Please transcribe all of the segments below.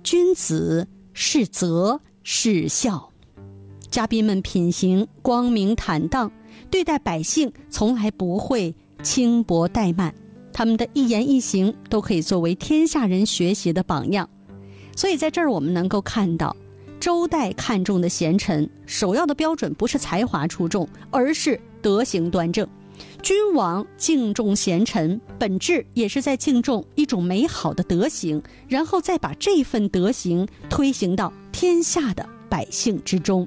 君子，是责是孝。嘉宾们品行光明坦荡，对待百姓从来不会轻薄怠慢，他们的一言一行都可以作为天下人学习的榜样。所以在这儿我们能够看到，周代看重的贤臣，首要的标准不是才华出众，而是德行端正。君王敬重贤臣，本质也是在敬重一种美好的德行，然后再把这份德行推行到天下的百姓之中。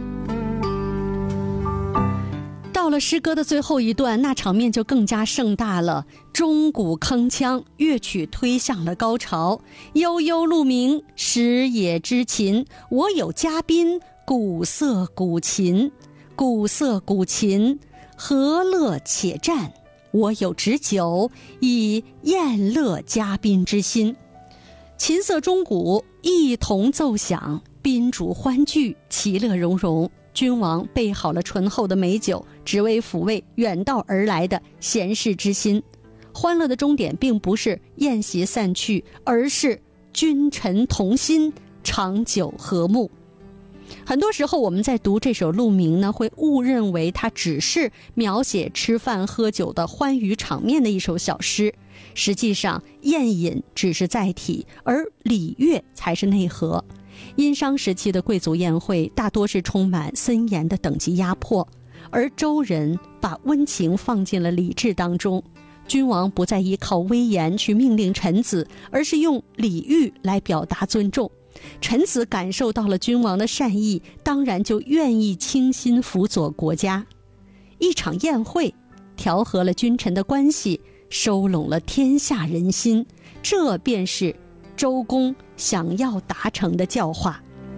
到了诗歌的最后一段，那场面就更加盛大了，钟鼓铿锵，乐曲推向了高潮。悠悠鹿鸣，食野之禽，我有嘉宾，鼓瑟鼓琴。鼓瑟鼓琴，和乐且战，我有旨酒，以宴乐嘉宾之心。琴瑟钟鼓一同奏响，宾主欢聚，其乐融融。君王备好了醇厚的美酒，只为抚慰远道而来的贤士之心。欢乐的终点并不是宴席散去，而是君臣同心，长久和睦。很多时候我们在读这首《鹿鸣》呢，会误认为它只是描写吃饭喝酒的欢愉场面的一首小诗。实际上，宴饮只是载体，而礼乐才是内核。殷商时期的贵族宴会大多是充满森严的等级压迫，而周人把温情放进了礼制当中。君王不再依靠威严去命令臣子，而是用礼遇来表达尊重。臣子感受到了君王的善意，当然就愿意倾心辅佐国家。一场宴会调和了君臣的关系，收拢了天下人心，这便是周公想要达成的教化。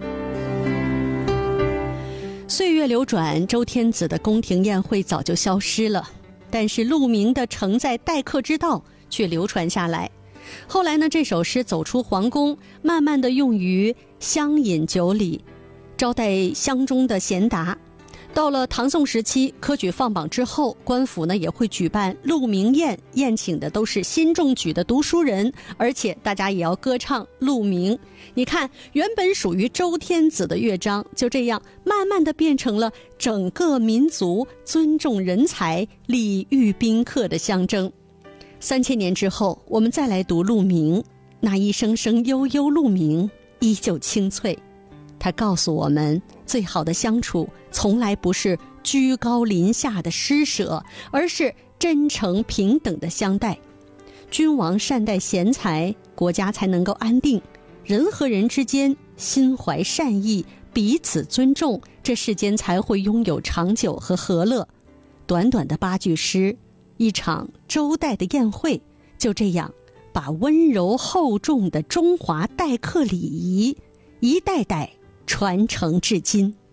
岁月流转，周天子的宫廷宴会早就消失了，但是鹿鸣的承载待客之道却流传下来。后来呢，这首诗走出皇宫，慢慢的用于乡饮酒礼，招待乡中的贤达。到了唐宋时期，科举放榜之后，官府呢也会举办鹿鸣宴，宴请的都是新中举的读书人，而且大家也要歌唱鹿鸣。你看，原本属于周天子的乐章，就这样慢慢的变成了整个民族尊重人才、礼遇宾客的象征。3000年之后，我们再来读鹿鸣，那一声声悠悠鹿鸣依旧清脆。它告诉我们，最好的相处从来不是居高临下的施舍，而是真诚平等的相待。君王善待贤才，国家才能够安定。人和人之间心怀善意，彼此尊重，这世间才会拥有长久和和乐。短短的8句诗，一场周代的宴会，就这样把温柔厚重的中华待客礼仪一代代传承至今。